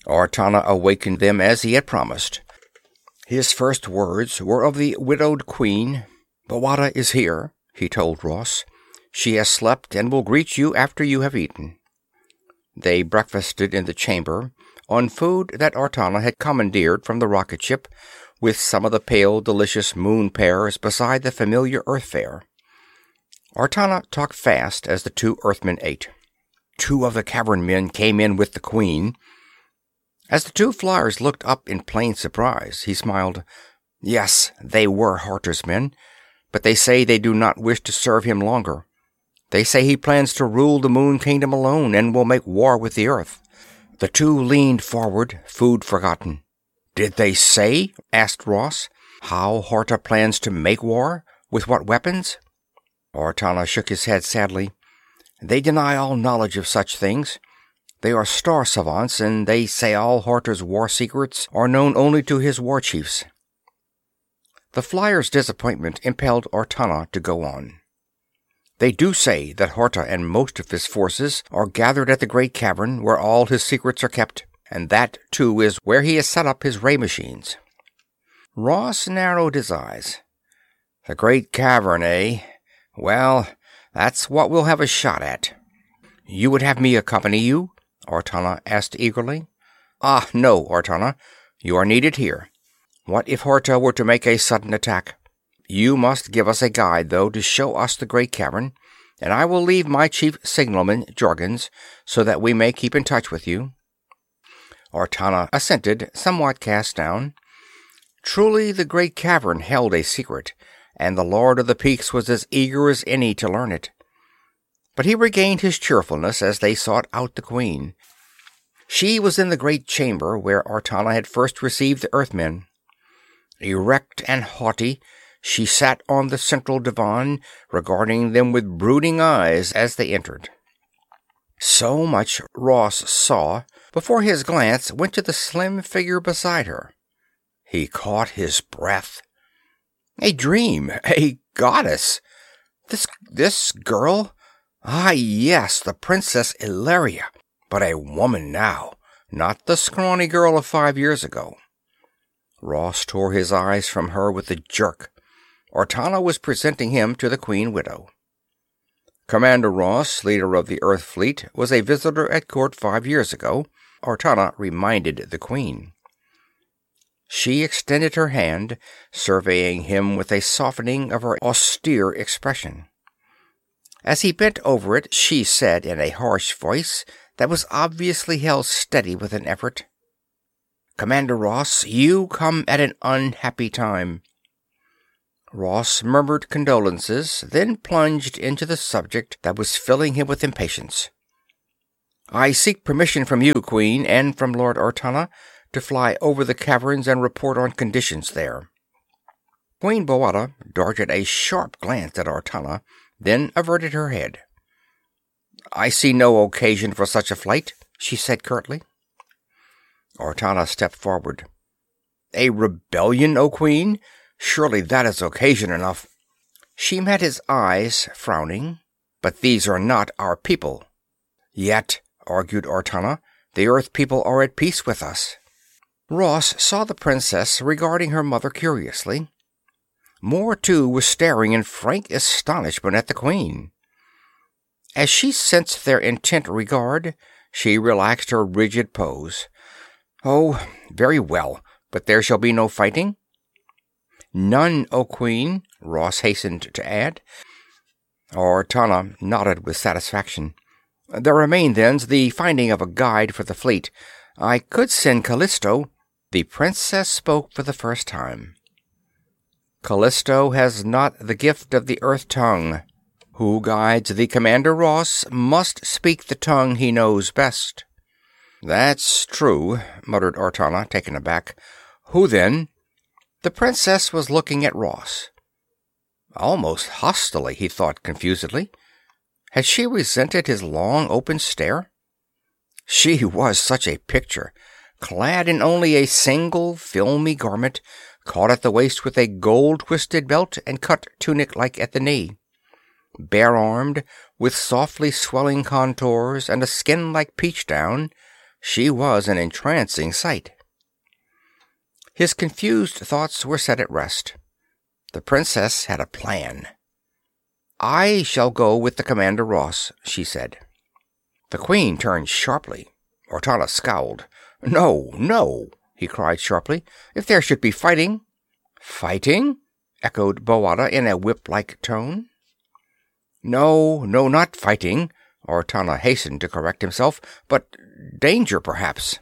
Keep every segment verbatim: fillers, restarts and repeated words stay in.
Ortana awakened them as he had promised. His first words were of the widowed queen. "Bowata is here," he told Ross. "She has slept and will greet you after you have eaten." They breakfasted in the chamber, on food that Ortana had commandeered from the rocket ship, with some of the pale, delicious moon pears beside the familiar earth fare. Ortana talked fast as the two Earthmen ate. Two of the cavern men came in with the queen. As the two flyers looked up in plain surprise, he smiled. Yes, they were Harter's men, but they say they do not wish to serve him longer. They say he plans to rule the Moon Kingdom alone and will make war with the Earth. The two leaned forward, food forgotten. "Did they say," asked Ross, "how Harter plans to make war? With what weapons?" Ortana shook his head sadly. "They deny all knowledge of such things. They are star savants, and they say all Harter's war secrets are known only to his war chiefs." The flyer's disappointment impelled Ortana to go on. "They do say that Harter and most of his forces are gathered at the great cavern where all his secrets are kept, and that, too, is where he has set up his ray machines." Ross narrowed his eyes. "The great cavern, eh? Well, that's what we'll have a shot at." "You would have me accompany you?" Ortana asked eagerly. "Ah, no, Ortana. You are needed here. What if Harter were to make a sudden attack? You must give us a guide, though, to show us the great cavern, and I will leave my chief signalman, Jorgens, so that we may keep in touch with you." Ortana assented, somewhat cast down. Truly, the great cavern held a secret, and the Lord of the Peaks was as eager as any to learn it. But he regained his cheerfulness as they sought out the queen. She was in the great chamber where Ortana had first received the Earthmen. Erect and haughty, she sat on the central divan, regarding them with brooding eyes as they entered. So much Ross saw before his glance went to the slim figure beside her. He caught his breath. A dream, a goddess. This this girl? Ah, yes, the Princess Ilaria, but a woman now, not the scrawny girl of five years ago. Ross tore his eyes from her with a jerk. Ortana was presenting him to the Queen Widow. "Commander Ross, leader of the Earth Fleet, was a visitor at court five years ago," Ortana reminded the Queen. She extended her hand, surveying him with a softening of her austere expression. As he bent over it, she said in a harsh voice that was obviously held steady with an effort, "Commander Ross, you come at an unhappy time." Ross murmured condolences, then plunged into the subject that was filling him with impatience. "I seek permission from you, Queen, and from Lord Ortana, to fly over the caverns and report on conditions there." Queen Bowata darted a sharp glance at Ortana, then averted her head. "I see no occasion for such a flight," she said curtly. Ortana stepped forward. "A rebellion, O Queen? Surely that is occasion enough." She met his eyes, frowning. "But these are not our people." "Yet," argued Ortana, "the Earth people are at peace with us." Ross saw the princess regarding her mother curiously. Moore, too, was staring in frank astonishment at the Queen. As she sensed their intent regard, she relaxed her rigid pose. "Oh, very well, but there shall be no fighting?" "None, O Queen," Ross hastened to add. Ortana nodded with satisfaction. "There remain, then, the finding of a guide for the fleet. I could send Callisto." The princess spoke for the first time. "Callisto has not the gift of the Earth tongue. Who guides the Commander Ross must speak the tongue he knows best." "That's true," muttered Ortana, taken aback. "Who then?" The princess was looking at Ross. Almost hostilely, he thought confusedly. Had she resented his long, open stare? She was such a picture, clad in only a single filmy garment, caught at the waist with a gold-twisted belt and cut tunic-like at the knee. Bare-armed, with softly swelling contours and a skin like peach down, She was an entrancing sight. His confused thoughts were set at rest. The princess had a plan. "I shall go with the Commander Ross," she said. The Queen turned sharply. Ortana scowled. "No, no," he cried sharply. "If there should be fighting—" "Fighting?" echoed Bowata in a whip-like tone. "No, no, not fighting," Ortana hastened to correct himself, "but danger, perhaps."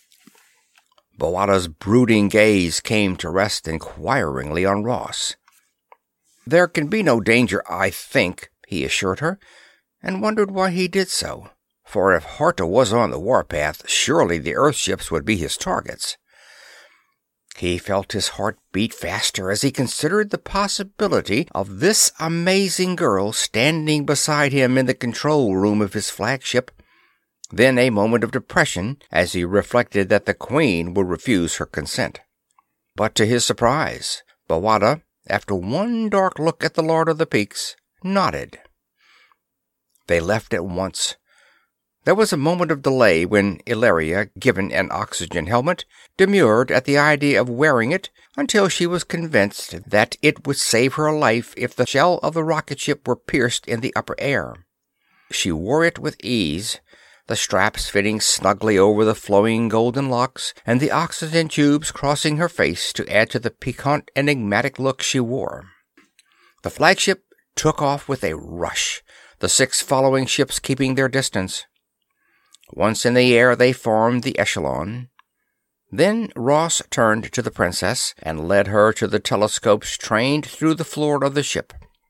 Bowata's brooding gaze came to rest inquiringly on Ross. "There can be no danger, I think," he assured her, and wondered why he did so. For if Horta was on the warpath, surely the Earthships would be his targets. He felt his heart beat faster as he considered the possibility of this amazing girl standing beside him in the control room of his flagship. Then a moment of depression as he reflected that the Queen would refuse her consent. But to his surprise, Bowata, after one dark look at the Lord of the Peaks, nodded. They left at once. There was a moment of delay when Illyria, given an oxygen helmet, demurred at the idea of wearing it until she was convinced that it would save her life if the shell of the rocket ship were pierced in the upper air. She wore it with ease, the straps fitting snugly over the flowing golden locks, and the oxygen tubes crossing her face to add to the piquant, enigmatic look she wore. The flagship took off with a rush, the six following ships keeping their distance. Once in the air, they formed the echelon. Then Ross turned to the princess and led her to the telescopes trained through the floor of the ship.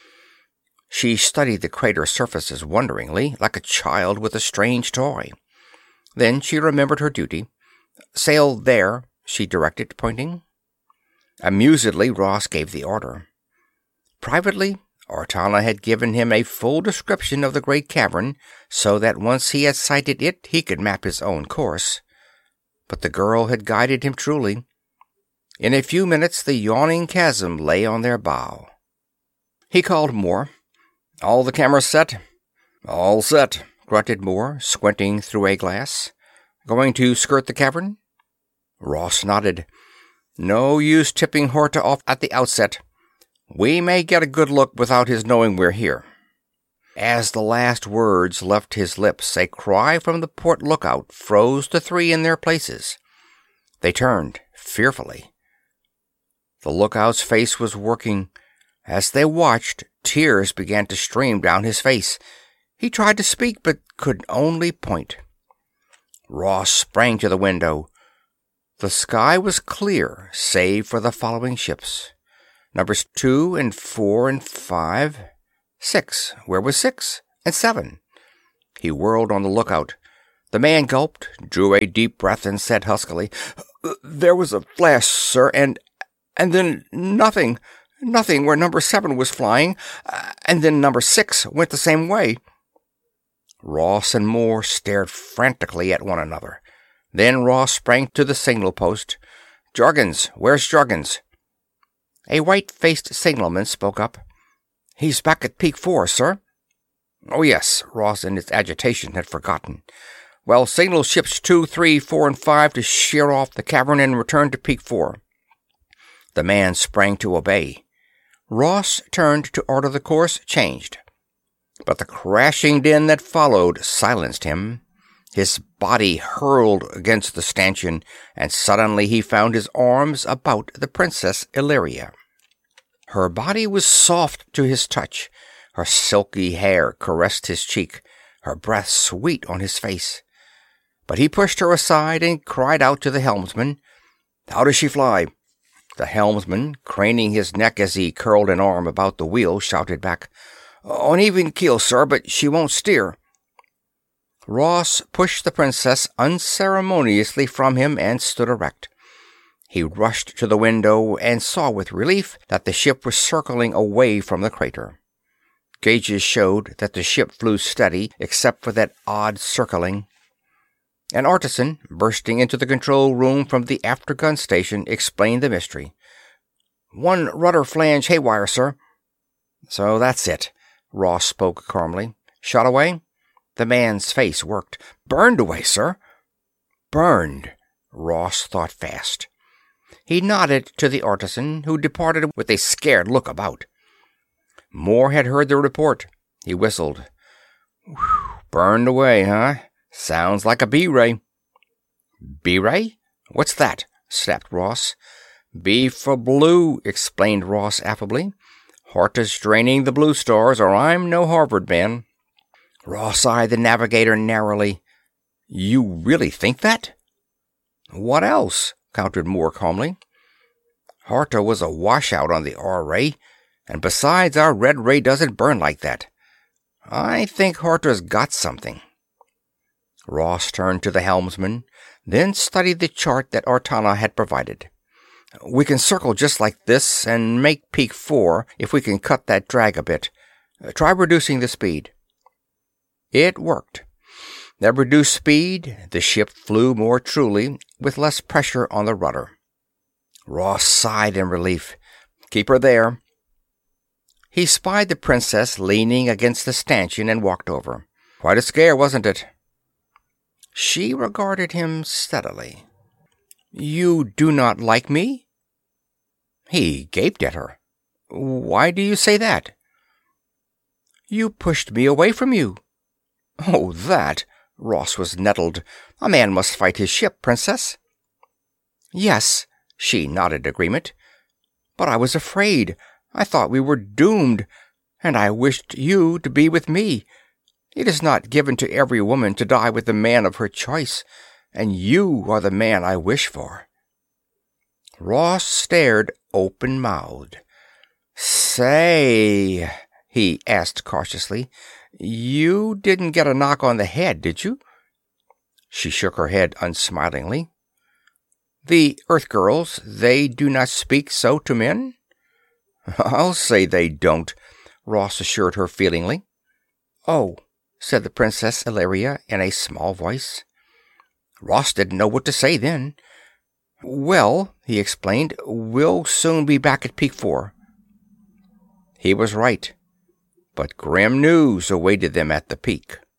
She studied the crater surfaces wonderingly, like a child with a strange toy. Then she remembered her duty. "Sail there," she directed, pointing. Amusedly, Ross gave the order. Privately, Ortana had given him a full description of the great cavern, so that once he had sighted it he could map his own course. But the girl had guided him truly. In a few minutes the yawning chasm lay on their bow. He called Moore. "All the cameras set?" "All set," grunted Moore, squinting through a glass. "Going to skirt the cavern?" Ross nodded. "No use tipping Horta off at the outset. We may get a good look without his knowing we're here." As the last words left his lips, a cry from the port lookout froze the three in their places. They turned, fearfully. The lookout's face was working. As they watched, tears began to stream down his face. He tried to speak, but could only point. Ross sprang to the window. The sky was clear, save for the following ships. Numbers two and four and five. Six. Where was six? And seven? He whirled on the lookout. The man gulped, drew a deep breath, and said huskily, "There was a flash, sir, and... and then nothing. Nothing where number seven was flying, and then number six went the same way." Ross and Moore stared frantically at one another. Then Ross sprang to the signal post. "Jorgens, where's Jorgens?" A white-faced signalman spoke up. "He's back at Peak Four, sir." "Oh, yes," Ross in his agitation had forgotten. "Well, signal ships two, three, four, and five to sheer off the cavern and return to Peak Four." The man sprang to obey. Ross turned to order the course changed. But the crashing din that followed silenced him. His body hurled against the stanchion, and suddenly he found his arms about the Princess Illyria. Her body was soft to his touch. Her silky hair caressed his cheek, her breath sweet on his face. But he pushed her aside and cried out to the helmsman, "How does she fly?" The helmsman, craning his neck as he curled an arm about the wheel, shouted back, "On even keel, sir, but she won't steer." Ross pushed the princess unceremoniously from him and stood erect. He rushed to the window and saw with relief that the ship was circling away from the crater. Gauges showed that the ship flew steady, except for that odd circling. An artisan, bursting into the control room from the after-gun station, explained the mystery. "One rudder flange haywire, sir." "So that's it," Ross spoke calmly. "Shot away?" The man's face worked. "Burned away, sir." Burned. Ross thought fast. He nodded to the artisan, who departed with a scared look about. Moore had heard the report. He whistled. Burned away, huh? Sounds like a B-ray. B-ray? What's that? Snapped Ross. B for blue, explained Ross affably. Horta's draining the blue stars, or I'm no Harvard man. Ross eyed the navigator narrowly. You really think that? What else? Countered Moore calmly. Horta was a washout on the R-ray, and besides, our red ray doesn't burn like that. I think Horta's got something. Ross turned to the helmsman, then studied the chart that Ortana had provided. We can circle just like this and make peak four if we can cut that drag a bit. Try reducing the speed. It worked. At reduced speed, the ship flew more truly, with less pressure on the rudder. Ross sighed in relief. Keep her there. He spied the princess leaning against the stanchion and walked over. Quite a scare, wasn't it? She regarded him steadily. You do not like me? He gaped at her. Why do you say that? You pushed me away from you. Oh, that! Ross was nettled. A man must fight his ship, princess. Yes, she nodded agreement. But I was afraid. I thought we were doomed, and I wished you to be with me. It is not given to every woman to die with the man of her choice, and you are the man I wish for. Ross stared open-mouthed. Say, he asked cautiously, you didn't get a knock on the head, did you? She shook her head unsmilingly. The Earth girls, they do not speak so to men? I'll say they don't, Ross assured her feelingly. Oh, said the Princess Illyria in a small voice. Ross didn't know what to say then. Well, he explained, we'll soon be back at Peak Four. He was right, but grim news awaited them at the peak.